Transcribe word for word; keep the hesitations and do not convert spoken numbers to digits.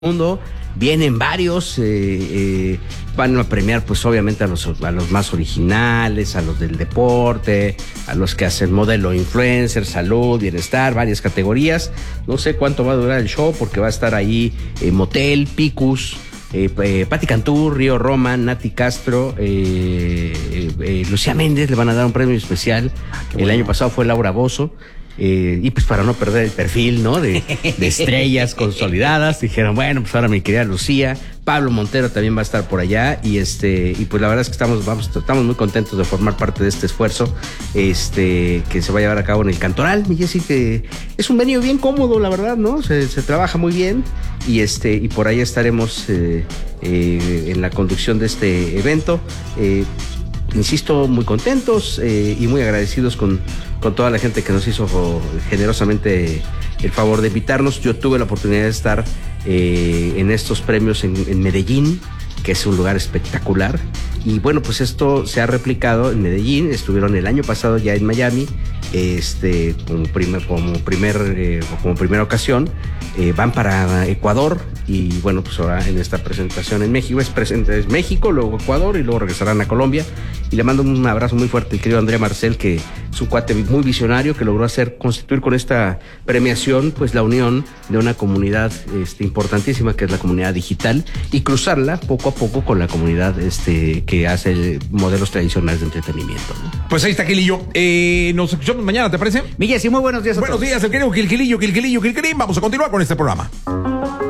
mundo, vienen varios, eh, eh, van a premiar pues obviamente a los, a los más originales, a los del deporte, a los que hacen modelo influencer, salud, bienestar, varias categorías. No sé cuánto va a durar el show porque va a estar ahí eh, Motel, Picus, eh, eh, Pati Cantú, Río Roma, Nati Castro, eh, eh, eh, Lucía Méndez le van a dar un premio especial. Ah, el bueno. año pasado fue Laura Bozzo. Eh, y pues para no perder el perfil, ¿no? De, de estrellas consolidadas, dijeron, bueno, pues ahora mi querida Lucía, Pablo Montero también va a estar por allá, y este, y pues la verdad es que estamos, vamos, estamos muy contentos de formar parte de este esfuerzo, este, que se va a llevar a cabo en el Cantoral. Mi Jessy, que es un venue bien cómodo, la verdad, ¿no? Se, se trabaja muy bien, y este, y por ahí estaremos eh, eh, en la conducción de este evento. Eh, Insisto, muy contentos eh, y muy agradecidos con, con toda la gente que nos hizo generosamente el favor de invitarnos. Yo tuve la oportunidad de estar eh, en estos premios en, en Medellín, que es un lugar espectacular. Y bueno, pues esto se ha replicado en Medellín. Estuvieron el año pasado ya en Miami, este, como, primer, como, primer, eh, como primera ocasión. Eh, van para Ecuador y bueno, pues ahora en esta presentación en México es, presente, es México, luego Ecuador y luego regresarán a Colombia. Y le mando un abrazo muy fuerte al querido Andrea Marcel, que es un cuate muy visionario que logró hacer, constituir con esta premiación pues la unión de una comunidad este, importantísima que es la comunidad digital y cruzarla poco a poco con la comunidad este, que hace modelos tradicionales de entretenimiento, ¿no? Pues ahí está, Gilillo. Eh, nos escuchamos mañana, ¿te parece? Mi Jessy, muy buenos días a Buenos todos. días, el querido Gil Gilillo, Gil Gilillo, Gil Gilín. Vamos a continuar con este programa.